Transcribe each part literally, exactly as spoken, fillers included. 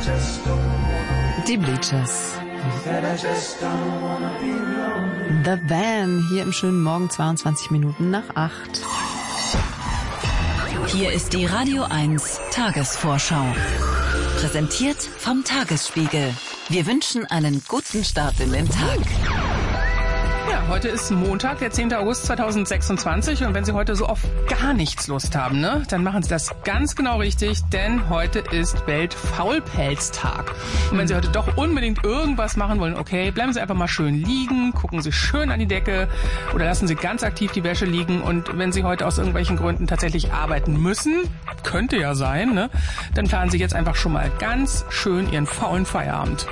Die Bleachers. The Van, hier im schönen Morgen, zweiundzwanzig Minuten nach acht. Hier ist die Radio eins Tagesvorschau. Präsentiert vom Tagesspiegel. Wir wünschen einen guten Start in den Tag. Ja, heute ist Montag, der zehnten August zweitausendsechsundzwanzig, und wenn Sie heute so auf gar nichts Lust haben, ne, dann machen Sie das ganz genau richtig, denn heute ist Weltfaulpelztag. Und wenn Sie heute doch unbedingt irgendwas machen wollen, okay, bleiben Sie einfach mal schön liegen, gucken Sie schön an die Decke oder lassen Sie ganz aktiv die Wäsche liegen, und wenn Sie heute aus irgendwelchen Gründen tatsächlich arbeiten müssen, könnte ja sein, ne, dann planen Sie jetzt einfach schon mal ganz schön Ihren faulen Feierabend.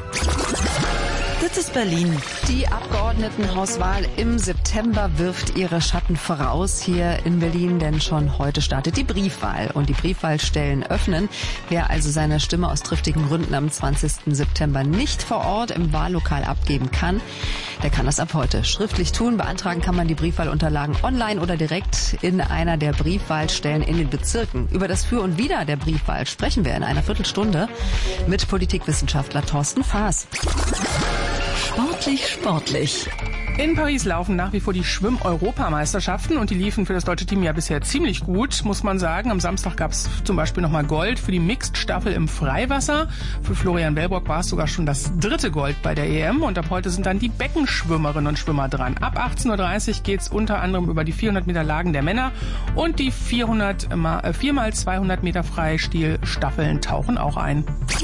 Das ist Berlin. Die Abgeordnetenhauswahl im September wirft ihre Schatten voraus hier in Berlin, denn schon heute startet die Briefwahl und die Briefwahlstellen öffnen. Wer also seine Stimme aus triftigen Gründen am zwanzigsten September nicht vor Ort im Wahllokal abgeben kann, der kann das ab heute schriftlich tun. Beantragen kann man die Briefwahlunterlagen online oder direkt in einer der Briefwahlstellen in den Bezirken. Über das Für und Wider der Briefwahl sprechen wir in einer Viertelstunde mit Politikwissenschaftler Thorsten Faas. Sportlich, sportlich. In Paris laufen nach wie vor die Schwimm-Europameisterschaften, und die liefen für das deutsche Team ja bisher ziemlich gut, muss man sagen. Am Samstag gab es zum Beispiel nochmal Gold für die Mixed-Staffel im Freiwasser. Für Florian Wellbrock war es sogar schon das dritte Gold bei der E M, und ab heute sind dann die Beckenschwimmerinnen und Schwimmer dran. Ab achtzehn Uhr dreißig geht es unter anderem über die vierhundert Meter Lagen der Männer, und die vierhundert, vier mal zweihundert Meter Freistil-Staffeln tauchen auch ein.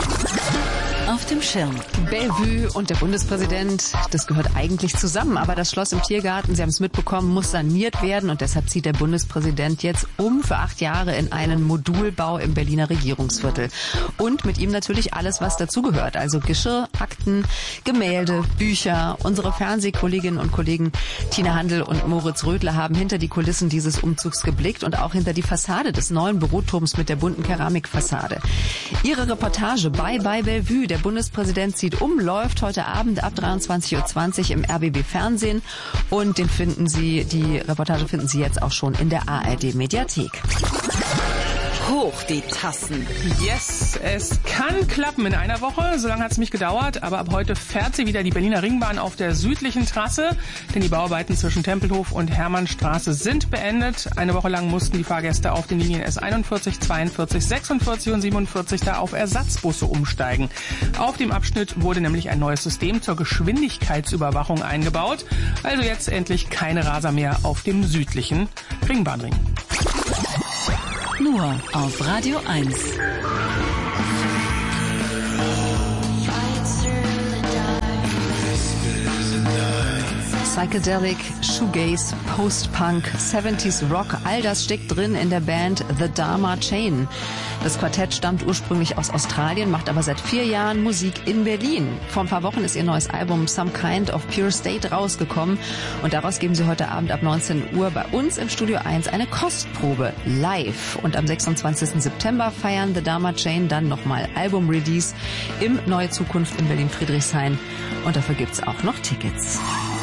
Auf dem Schirm. Bellevue und der Bundespräsident, das gehört eigentlich zusammen. Aber das Schloss im Tiergarten, Sie haben es mitbekommen, muss saniert werden. Und deshalb zieht der Bundespräsident jetzt um für acht Jahre in einen Modulbau im Berliner Regierungsviertel. Und mit ihm natürlich alles, was dazugehört. Also Geschirr, Akten, Gemälde, Bücher. Unsere Fernsehkolleginnen und Kollegen Tina Handel und Moritz Rödler haben hinter die Kulissen dieses Umzugs geblickt und auch hinter die Fassade des neuen Büroturms mit der bunten Keramikfassade. Ihre Reportage bei bei Bellevue. Der Bundespräsident zieht um, läuft heute Abend ab dreiundzwanzig Uhr zwanzig im R B B Fernsehen, und den finden Sie, die Reportage finden Sie jetzt auch schon in der A R D Mediathek. Hoch die Tassen. Yes, es kann klappen in einer Woche. So lange hat es mich gedauert. Aber ab heute fährt sie wieder die Berliner Ringbahn auf der südlichen Trasse. Denn die Bauarbeiten zwischen Tempelhof und Hermannstraße sind beendet. Eine Woche lang mussten die Fahrgäste auf den Linien S einundvierzig, zweiundvierzig, sechsundvierzig und siebenundvierzig da auf Ersatzbusse umsteigen. Auf dem Abschnitt wurde nämlich ein neues System zur Geschwindigkeitsüberwachung eingebaut. Also jetzt endlich keine Raser mehr auf dem südlichen Ringbahnring. Nur auf Radio eins. Psychedelic, Shoegaze, Post-Punk, siebziger Rock, all das steckt drin in der Band The Dharma Chain. Das Quartett stammt ursprünglich aus Australien, macht aber seit vier Jahren Musik in Berlin. Vor ein paar Wochen ist ihr neues Album Some Kind of Pure State rausgekommen, und daraus geben sie heute Abend ab neunzehn Uhr bei uns im Studio eins eine Kostprobe live. Und am sechsundzwanzigsten September feiern The Dharma Chain dann nochmal Album-Release im Neue Zukunft in Berlin-Friedrichshain, und dafür gibt's auch noch Tickets.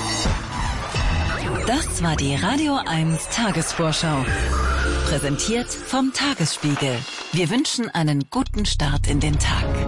Das war die Radio eins Tagesvorschau. Präsentiert vom Tagesspiegel. Wir wünschen einen guten Start in den Tag.